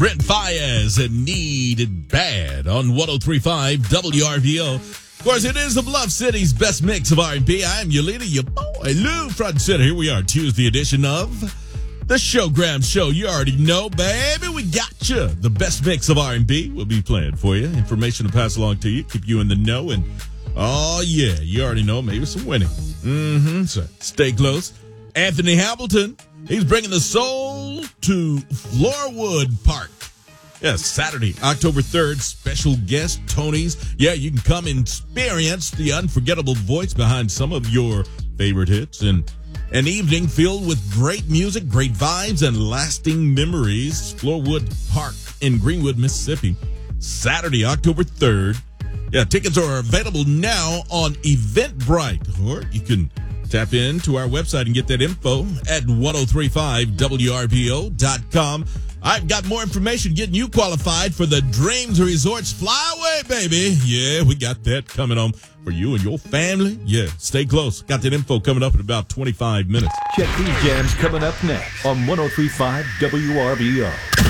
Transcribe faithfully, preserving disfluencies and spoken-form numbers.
Brent Fayez and Need It Bad on one oh three point five W R V O. Of course, it is the Bluff City's best mix of R and B. I'm your leader, your boy, Lou, front and center. Here we are, Tuesday edition of the Showgram Show. You already know, baby, we got you. The best mix of R and B will be playing for you. Information to pass along to you, keep you in the know, and oh, yeah, you already know, maybe some winning. Mm-hmm, so stay close. Anthony Hamilton, he's bringing the soul to Floorwood Park. Yes, Saturday, October third, special guest, Tony's. Yeah, you can come and experience the unforgettable voice behind some of your favorite hits and an evening filled with great music, great vibes, and lasting memories. Floorwood Park in Greenwood, Mississippi, Saturday, October third. Yeah, tickets are available now on Eventbrite, or you can tap into our website and get that info at ten thirty-five W R V O dot com. I've got more information getting you qualified for the Dreams Resorts Flyaway, baby. Yeah, we got that coming on for you and your family. Yeah, stay close. Got that info coming up in about twenty-five minutes. Check these jams coming up next on ten thirty-five W R V O.